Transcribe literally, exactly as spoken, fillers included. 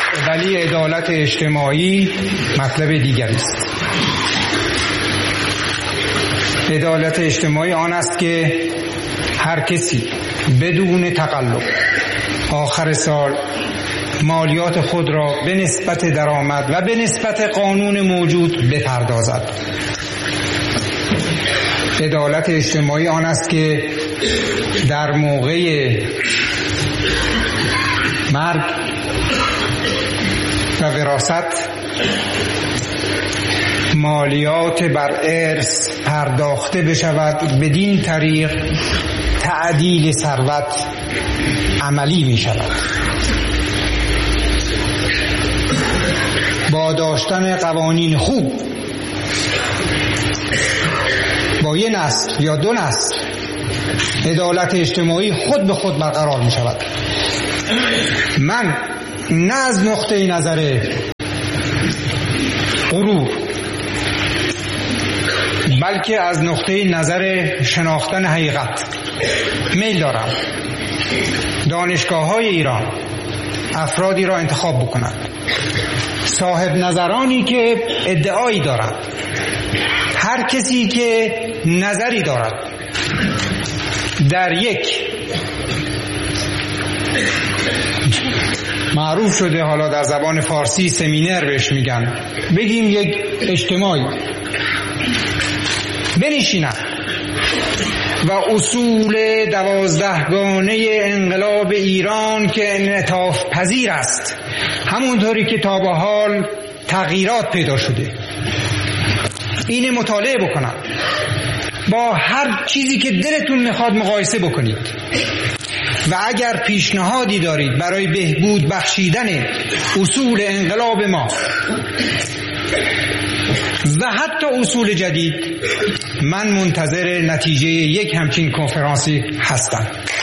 ولی عدالت اجتماعی مطلب دیگری است. عدالت اجتماعی آن است که هر کسی بدون تقلب آخر سال مالیات خود را به نسبت درآمد و به نسبت قانون موجود بپردازد. عدالت اجتماعی آن است که در موقع مرگ و وراثت مالیات بر ارث پرداخته بشود، بدین طریق تعدیل ثروت عملی می شود. با داشتن قوانین خوب با یه نسل یا دو نسل عدالت اجتماعی خود به خود برقرار می شود. من نه از نقطه نظر غرور بلکه از نقطه نظر شناختن حقیقت میل دارم دانشگاه‌های ایران افرادی را انتخاب بکنند، صاحب نظرانی که ادعایی دارند، هر کسی که نظری دارد در یک معروف شده حالا در زبان فارسی سمینر بهش میگن، بگیم یک اجتماعی بنشینن و اصول دوازدهگانه انقلاب ایران که انعطاف پذیر است، همونطوری که تا به حال تغییرات پیدا شده، این مطالعه بکنن، با هر چیزی که دلتون میخواد مقایسه بکنید و اگر پیشنهادی دارید برای بهبود بخشیدن اصول انقلاب ما و حتی اصول جدید، من منتظر نتیجه یک همچین کنفرانسی هستم.